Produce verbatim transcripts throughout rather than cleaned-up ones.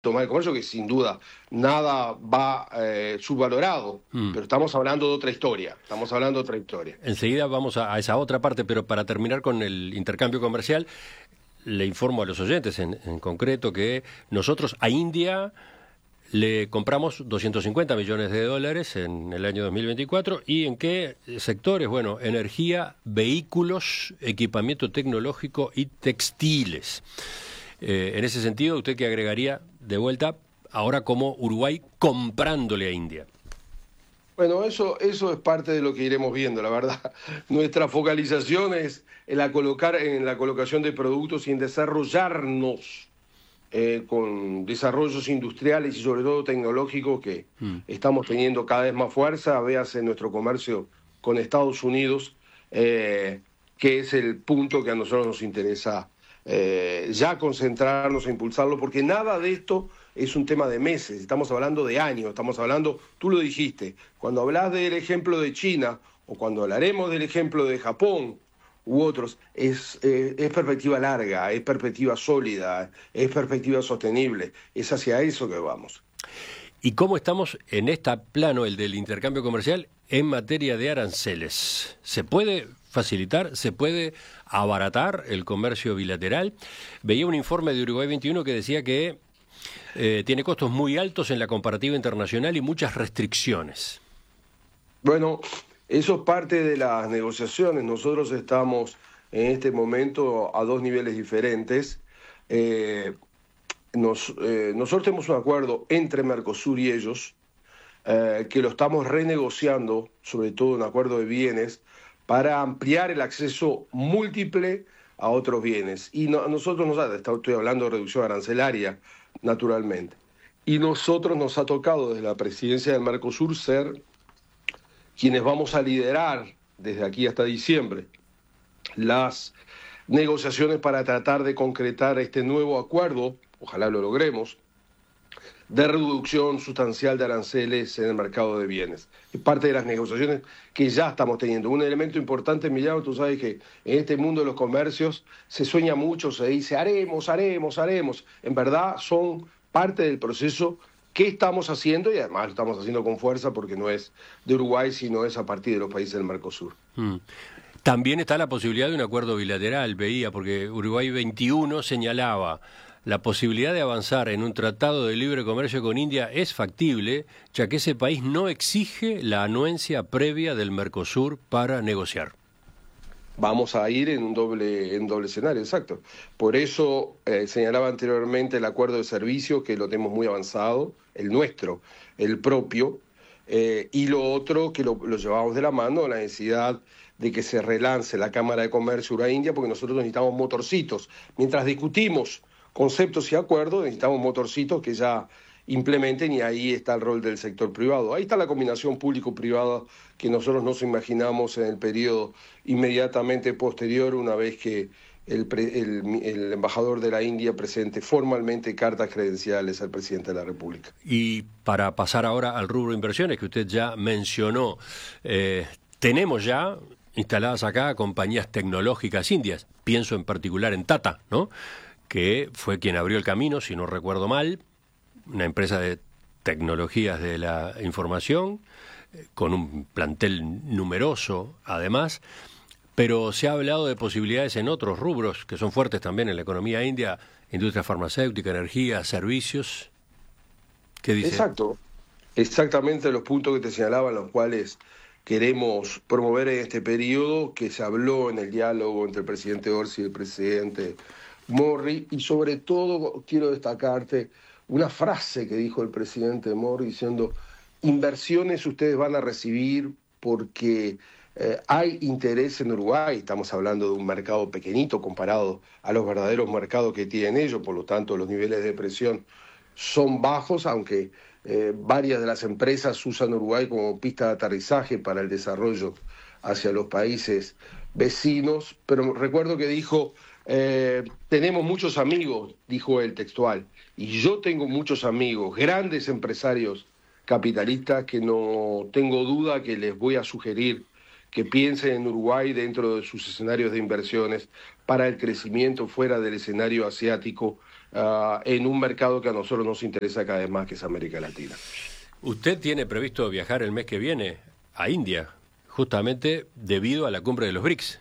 de comercio, que sin duda nada va eh, subvalorado, mm. pero estamos hablando de otra historia, estamos hablando de otra historia. Enseguida vamos a, a esa otra parte, pero para terminar con el intercambio comercial, le informo a los oyentes en, en concreto que nosotros a India le compramos doscientos cincuenta millones de dólares en el año dos mil veinticuatro. ¿Y en qué sectores? Bueno, energía, vehículos, equipamiento tecnológico y textiles. Eh, en ese sentido, ¿usted qué agregaría de vuelta ahora como Uruguay comprándole a India? Bueno, eso, eso es parte de lo que iremos viendo, la verdad. Nuestra focalización es en la, colocar, en la colocación de productos y en desarrollarnos eh, con desarrollos industriales y sobre todo tecnológicos que mm. estamos teniendo cada vez más fuerza. Véase nuestro comercio con Estados Unidos, eh, que es el punto que a nosotros nos interesa eh, ya concentrarnos e impulsarlo, porque nada de esto es un tema de meses, estamos hablando de años, estamos hablando, tú lo dijiste, cuando hablas del ejemplo de China o cuando hablaremos del ejemplo de Japón u otros, es, eh, es perspectiva larga, es perspectiva sólida, es perspectiva sostenible, es hacia eso que vamos. ¿Y cómo estamos en este plano, el del intercambio comercial, en materia de aranceles? ¿Se puede facilitar, se puede abaratar el comercio bilateral? Veía un informe de Uruguay veintiuno que decía que eh, tiene costos muy altos en la comparativa internacional y muchas restricciones. Bueno, eso es parte de las negociaciones. Nosotros estamos en este momento a dos niveles diferentes. Eh, Nos, eh, nosotros tenemos un acuerdo entre Mercosur y ellos eh, que lo estamos renegociando, sobre todo un acuerdo de bienes, para ampliar el acceso múltiple a otros bienes. Y no, nosotros nos ha, estoy hablando de reducción arancelaria, naturalmente. Y nosotros nos ha tocado desde la presidencia del Mercosur ser quienes vamos a liderar desde aquí hasta diciembre las negociaciones para tratar de concretar este nuevo acuerdo, ojalá lo logremos, de reducción sustancial de aranceles en el mercado de bienes. Es parte de las negociaciones que ya estamos teniendo. Un elemento importante, Emiliano, tú sabes que en este mundo de los comercios se sueña mucho, se dice haremos, haremos, haremos. En verdad son parte del proceso que estamos haciendo y además lo estamos haciendo con fuerza porque no es de Uruguay, sino es a partir de los países del Mercosur. Mm. También está la posibilidad de un acuerdo bilateral, veía, porque Uruguay veintiuno señalaba la posibilidad de avanzar en un tratado de libre comercio con India es factible, ya que ese país no exige la anuencia previa del Mercosur para negociar. Vamos a ir en un doble, en doble escenario, exacto. Por eso eh, señalaba anteriormente el acuerdo de servicios, que lo tenemos muy avanzado, el nuestro, el propio, eh, y lo otro que lo, lo llevamos de la mano, la necesidad de que se relance la Cámara de Comercio Uruguay-India, porque nosotros necesitamos motorcitos. Mientras discutimos conceptos y acuerdos, necesitamos motorcitos que ya implementen, y ahí está el rol del sector privado. Ahí está la combinación público-privada que nosotros nos imaginamos en el periodo inmediatamente posterior, una vez que el, pre, el, el embajador de la India presente formalmente cartas credenciales al presidente de la República. Y para pasar ahora al rubro inversiones, que usted ya mencionó, eh, tenemos ya instaladas acá compañías tecnológicas indias, pienso en particular en Tata, ¿no?, que fue quien abrió el camino, si no recuerdo mal, una empresa de tecnologías de la información, con un plantel numeroso además, pero se ha hablado de posibilidades en otros rubros que son fuertes también en la economía india, industria farmacéutica, energía, servicios. ¿Qué dice? Exacto, exactamente los puntos que te señalaban, los cuales queremos promover en este periodo, que se habló en el diálogo entre el presidente Orsi y el presidente Morri, y sobre todo quiero destacarte una frase que dijo el presidente Morri diciendo: inversiones ustedes van a recibir porque eh, hay interés en Uruguay. Estamos hablando de un mercado pequeñito comparado a los verdaderos mercados que tienen ellos, por lo tanto los niveles de presión son bajos, aunque eh, varias de las empresas usan Uruguay como pista de aterrizaje para el desarrollo hacia los países vecinos. Pero recuerdo que dijo: Eh, tenemos muchos amigos, dijo él textual, y yo tengo muchos amigos, grandes empresarios capitalistas, que no tengo duda que les voy a sugerir que piensen en Uruguay dentro de sus escenarios de inversiones para el crecimiento fuera del escenario asiático uh, en un mercado que a nosotros nos interesa cada vez más, que es América Latina. Usted tiene previsto viajar el mes que viene a India, justamente debido a la cumbre de los BRICS.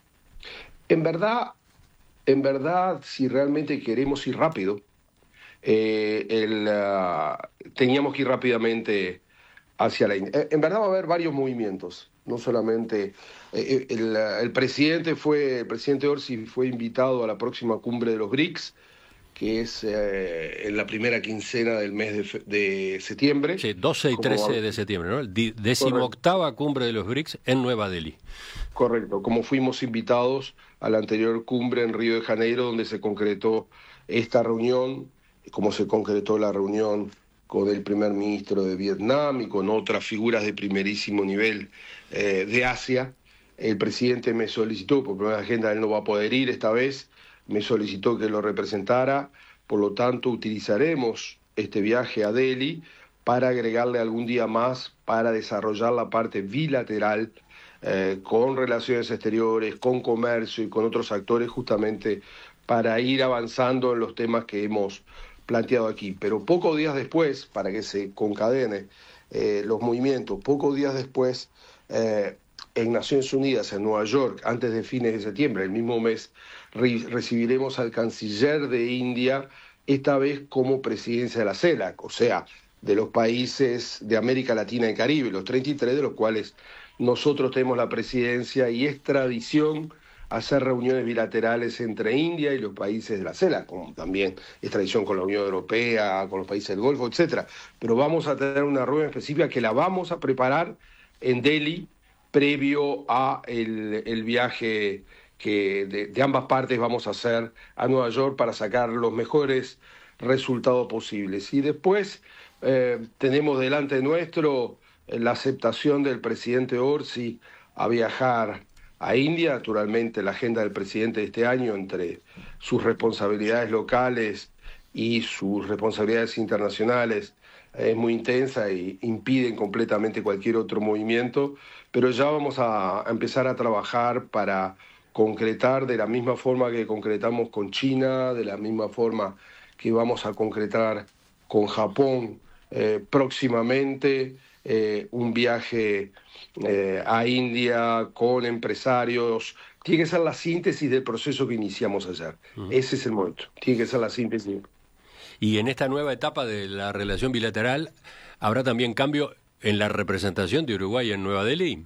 En verdad, en verdad, si realmente queremos ir rápido, eh, el, uh, teníamos que ir rápidamente hacia la India. En verdad va a haber varios movimientos, no solamente eh, el, el presidente fue, el presidente Orsi fue invitado a la próxima cumbre de los BRICS, que es eh, en la primera quincena del mes de, de septiembre. Sí, doce y trece como, de septiembre, ¿no? Decimoctava cumbre de los BRICS en Nueva Delhi. Correcto, como fuimos invitados a la anterior cumbre en Río de Janeiro, donde se concretó esta reunión, como se concretó la reunión con el primer ministro de Vietnam y con otras figuras de primerísimo nivel eh, de Asia. El presidente me solicitó, por primera agenda él no va a poder ir esta vez, me solicitó que lo representara, por lo tanto utilizaremos este viaje a Delhi para agregarle algún día más para desarrollar la parte bilateral eh, con relaciones exteriores, con comercio y con otros actores, justamente para ir avanzando en los temas que hemos planteado aquí. Pero pocos días después, para que se concadene eh, los movimientos, pocos días después, eh, en Naciones Unidas, en Nueva York, antes de fines de septiembre, el mismo mes, re recibiremos al canciller de India, esta vez como presidencia de la CELAC, o sea, de los países de América Latina y Caribe, los treinta y tres de los cuales nosotros tenemos la presidencia, y es tradición hacer reuniones bilaterales entre India y los países de la CELAC, como también es tradición con la Unión Europea, con los países del Golfo, etcétera. Pero vamos a tener una reunión específica que la vamos a preparar en Delhi, previo a el, el viaje que de, de ambas partes vamos a hacer a Nueva York para sacar los mejores resultados posibles. Y después eh, tenemos delante nuestro la aceptación del presidente Orsi a viajar a India. Naturalmente la agenda del presidente de este año, entre sus responsabilidades locales y sus responsabilidades internacionales, es muy intensa y impiden completamente cualquier otro movimiento, pero ya vamos a empezar a trabajar para concretar de la misma forma que concretamos con China, de la misma forma que vamos a concretar con Japón eh, próximamente, eh, un viaje eh, a India con empresarios. Tiene que ser la síntesis del proceso que iniciamos ayer. Uh-huh. Ese es el momento, tiene que ser la síntesis. Y en esta nueva etapa de la relación bilateral, ¿habrá también cambio en la representación de Uruguay en Nueva Delhi?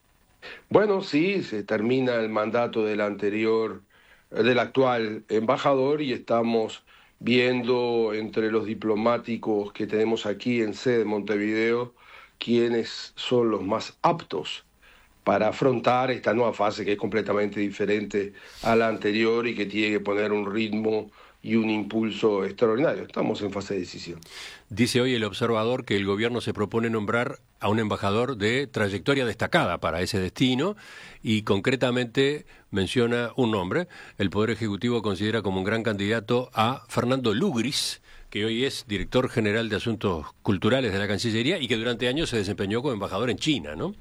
Bueno, sí, se termina el mandato del anterior, del actual embajador, y estamos viendo entre los diplomáticos que tenemos aquí en sede de Montevideo quiénes son los más aptos para afrontar esta nueva fase, que es completamente diferente a la anterior y que tiene que poner un ritmo y un impulso extraordinario. Estamos en fase de decisión. Dice hoy el observador que el gobierno se propone nombrar a un embajador de trayectoria destacada para ese destino, y concretamente menciona un nombre. El Poder Ejecutivo considera como un gran candidato a Fernando Lugris, que hoy es director general de Asuntos Culturales de la Cancillería y que durante años se desempeñó como embajador en China, ¿no?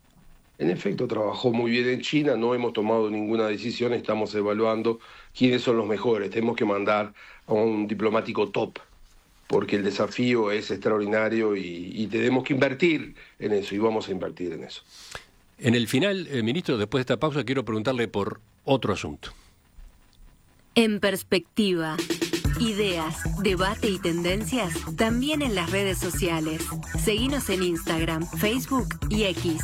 En efecto, trabajó muy bien en China, no hemos tomado ninguna decisión, estamos evaluando quiénes son los mejores. Tenemos que mandar a un diplomático top, porque el desafío es extraordinario y, y tenemos que invertir en eso, y vamos a invertir en eso. En el final, eh, ministro, después de esta pausa, quiero preguntarle por otro asunto. En perspectiva, ideas, debate y tendencias, también en las redes sociales. Seguinos en Instagram, Facebook y X.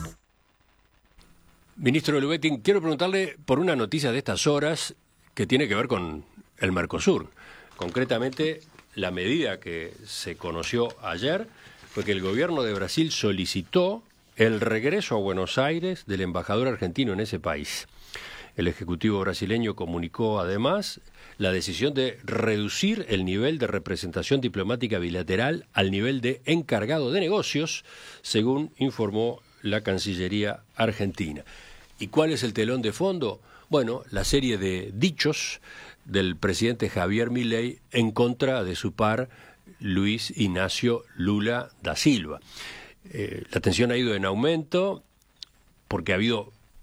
Ministro Löwetting, quiero preguntarle por una noticia de estas horas que tiene que ver con el Mercosur. Concretamente, la medida que se conoció ayer fue que el gobierno de Brasil solicitó el regreso a Buenos Aires del embajador argentino en ese país. El Ejecutivo brasileño comunicó además la decisión de reducir el nivel de representación diplomática bilateral al nivel de encargado de negocios, según informó la Cancillería argentina. ¿Y cuál es el telón de fondo? Bueno, la serie de dichos del presidente Javier Milei en contra de su par Luis Ignacio Lula da Silva. Eh, la tensión ha ido en aumento porque ha habido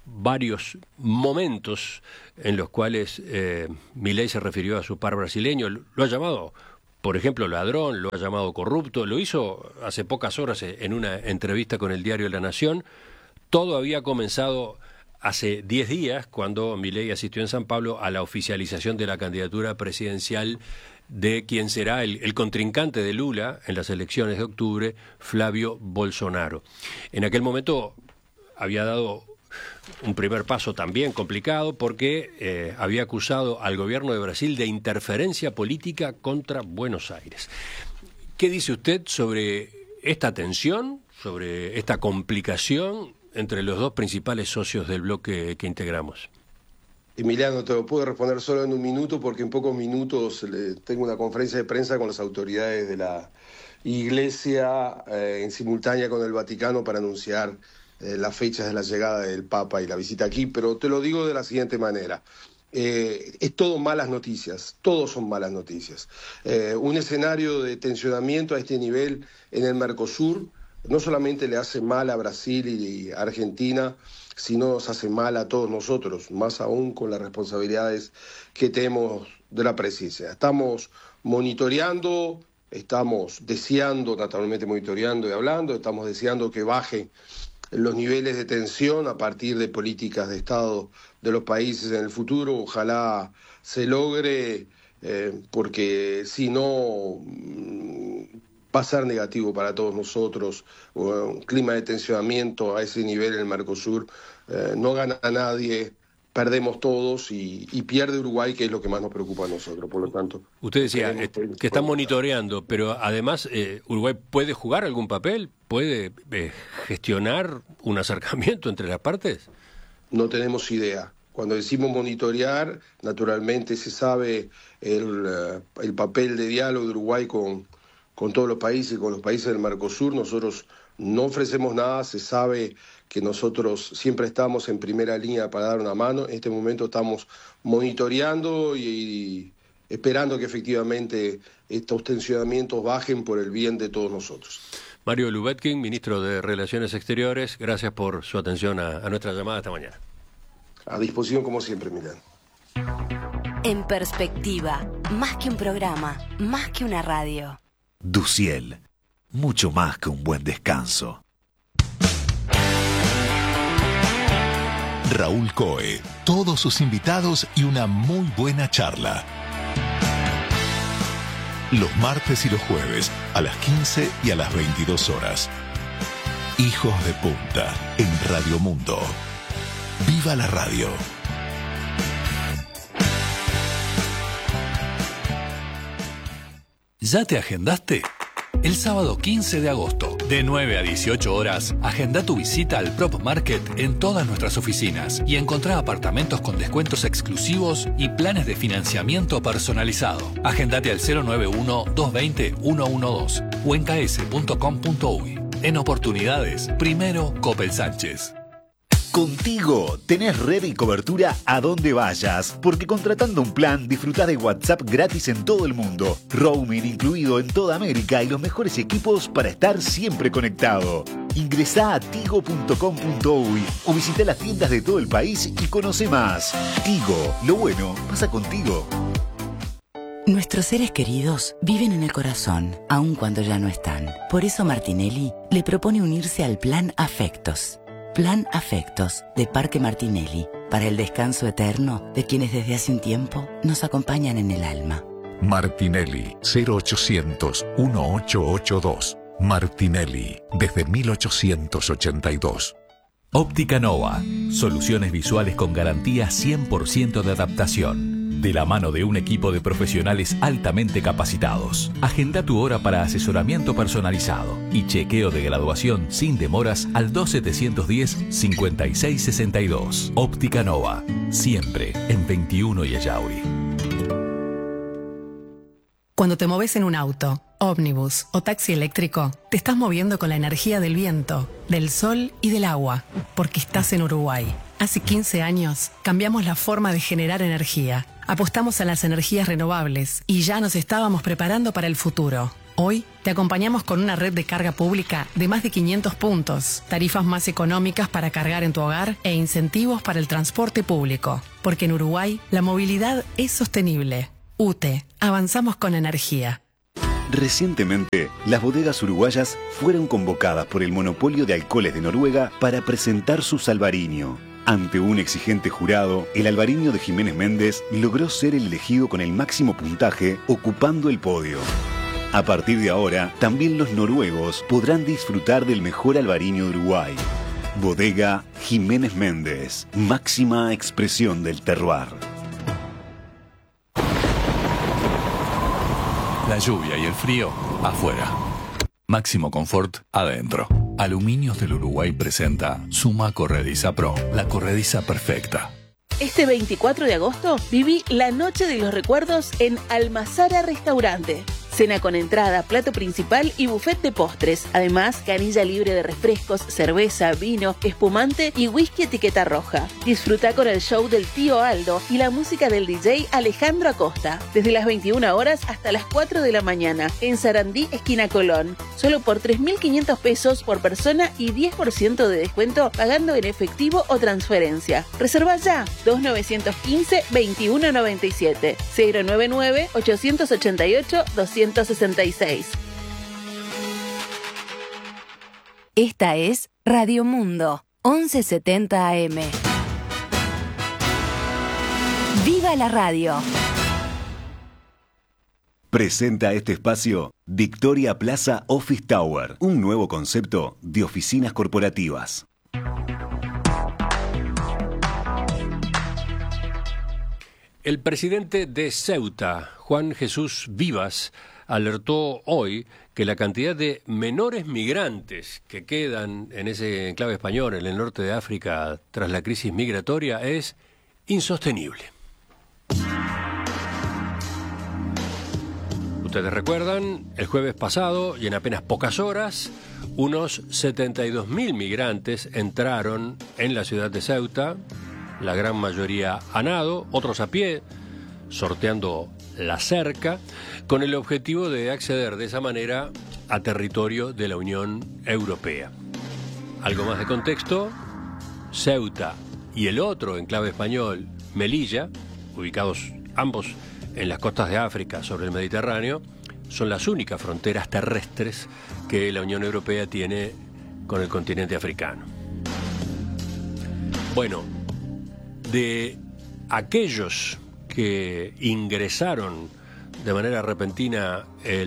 varios momentos en los cuales eh, Milei se refirió a su par brasileño, lo ha llamado, por ejemplo, ladrón, lo ha llamado corrupto, lo hizo hace pocas horas en una entrevista con el diario La Nación. Todo había comenzado hace diez días, cuando Milei asistió en San Pablo a la oficialización de la candidatura presidencial de quien será el, el contrincante de Lula en las elecciones de octubre, Flavio Bolsonaro. En aquel momento había dado un primer paso también complicado porque eh, había acusado al gobierno de Brasil de interferencia política contra Buenos Aires. ¿Qué dice usted sobre esta tensión, sobre esta complicación entre los dos principales socios del bloque que integramos? Emiliano, te lo puedo responder solo en un minuto porque en pocos minutos tengo una conferencia de prensa con las autoridades de la Iglesia eh, en simultánea con el Vaticano para anunciar eh, las fechas de la llegada del Papa y la visita aquí, pero te lo digo de la siguiente manera. Eh, es todo malas noticias, todos son malas noticias. Eh, un escenario de tensionamiento a este nivel en el Mercosur no solamente le hace mal a Brasil y a Argentina, sino nos hace mal a todos nosotros, más aún con las responsabilidades que tenemos de la presidencia. Estamos monitoreando, estamos deseando, naturalmente monitoreando y hablando, estamos deseando que bajen los niveles de tensión a partir de políticas de Estado de los países en el futuro. Ojalá se logre, eh, porque si no va a ser negativo para todos nosotros. Un clima de tensionamiento a ese nivel en el Mercosur, eh, no gana a nadie, perdemos todos y, y pierde Uruguay, que es lo que más nos preocupa a nosotros. Por lo tanto, usted decía eh, que están monitoreando, pero además eh, Uruguay puede jugar algún papel, puede eh, gestionar un acercamiento entre las partes. No tenemos idea. Cuando decimos monitorear, naturalmente se sabe el, el papel de diálogo de Uruguay con con todos los países, con los países del Mercosur. Nosotros no ofrecemos nada, se sabe que nosotros siempre estamos en primera línea para dar una mano. En este momento estamos monitoreando y, y esperando que efectivamente estos tensionamientos bajen por el bien de todos nosotros. Mario Lubetkin, ministro de Relaciones Exteriores, gracias por su atención a, a nuestra llamada esta mañana. A disposición como siempre, Milán. En Perspectiva, más que un programa, más que una radio. Duciel, mucho más que un buen descanso. Raúl Coe, todos sus invitados y una muy buena charla. Los martes y los jueves a las quince y a las veintidós horas. Hijos de Punta en Radio Mundo. ¡Viva la radio! ¿Ya te agendaste? El sábado quince de agosto, de nueve a dieciocho horas, agenda tu visita al Prop Market en todas nuestras oficinas y encontrá apartamentos con descuentos exclusivos y planes de financiamiento personalizado. Agendate al cero nueve uno, dos dos cero, uno uno dos o en k s punto com punto u y. En oportunidades, primero Coppel Sánchez. Contigo tenés red y cobertura a donde vayas, porque contratando un plan disfrutás de WhatsApp gratis en todo el mundo, roaming incluido en toda América y los mejores equipos para estar siempre conectado. Ingresá a tigo punto com punto u y o visita las tiendas de todo el país y conoce más. Tigo, lo bueno pasa contigo. Nuestros seres queridos viven en el corazón, aun cuando ya no están. Por eso Martinelli le propone unirse al Plan Afectos. Plan Afectos de Parque Martinelli, para el descanso eterno de quienes desde hace un tiempo nos acompañan en el alma. Martinelli, cero ochocientos, dieciocho ochenta y dos. Martinelli, desde mil ochocientos ochenta y dos. Óptica Nova, soluciones visuales con garantía cien por ciento de adaptación. De la mano de un equipo de profesionales altamente capacitados. Agenda tu hora para asesoramiento personalizado y chequeo de graduación sin demoras al dos setecientos diez, cincuenta y seis sesenta y dos. Óptica Nova, siempre en veintiuno y Ayauri. Cuando te moves en un auto, ómnibus o taxi eléctrico, te estás moviendo con la energía del viento, del sol y del agua, porque estás en Uruguay. Hace quince años cambiamos la forma de generar energía. Apostamos a las energías renovables y ya nos estábamos preparando para el futuro. Hoy te acompañamos con una red de carga pública de más de quinientos puntos, tarifas más económicas para cargar en tu hogar e incentivos para el transporte público. Porque en Uruguay la movilidad es sostenible. U T E, avanzamos con energía. Recientemente, las bodegas uruguayas fueron convocadas por el monopolio de alcoholes de Noruega para presentar su Albariño. Ante un exigente jurado, el Albariño de Jiménez Méndez logró ser el elegido con el máximo puntaje, ocupando el podio. A partir de ahora, también los noruegos podrán disfrutar del mejor Albariño de Uruguay. Bodega Jiménez Méndez, máxima expresión del terroir. La lluvia y el frío, afuera. Máximo confort, adentro. Aluminios del Uruguay presenta Suma Corrediza Pro, la corrediza perfecta. Este veinticuatro de agosto viví la noche de los recuerdos en Almazara Restaurante. Cena con entrada, plato principal y buffet de postres. Además, canilla libre de refrescos, cerveza, vino, espumante y whisky etiqueta roja. Disfruta con el show del tío Aldo y la música del D J Alejandro Acosta. Desde las veintiuna horas hasta las cuatro de la mañana. En Sarandí, esquina Colón. Solo por tres mil quinientos pesos por persona y diez por ciento de descuento pagando en efectivo o transferencia. Reserva ya. dos nueve uno cinco, veintiuno noventa y siete. cero nueve nueve, ochocientos ochenta y ocho, doscientos sesenta y seis. Esta es Radio Mundo, once setenta A M. ¡Viva la radio! Presenta este espacio Victoria Plaza Office Tower, un nuevo concepto de oficinas corporativas. El presidente de Ceuta, Juan Jesús Vivas, alertó hoy que la cantidad de menores migrantes que quedan en ese enclave español, en el norte de África, tras la crisis migratoria, es insostenible. Ustedes recuerdan, el jueves pasado y en apenas pocas horas, unos setenta y dos mil migrantes entraron en la ciudad de Ceuta, la gran mayoría a nado, otros a pie, sorteando la cerca, con el objetivo de acceder de esa manera a territorio de la Unión Europea. Algo más de contexto: Ceuta y el otro enclave español, Melilla, ubicados ambos en las costas de África sobre el Mediterráneo, son las únicas fronteras terrestres que la Unión Europea tiene con el continente africano. Bueno, de aquellos que ingresaron de manera repentina el